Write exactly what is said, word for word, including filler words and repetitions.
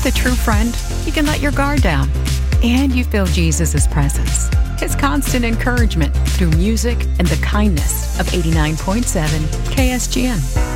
With a true friend, you can let your guard down. And you feel Jesus' presence, His constant encouragement through music and the kindness of eighty-nine point seven K S G M.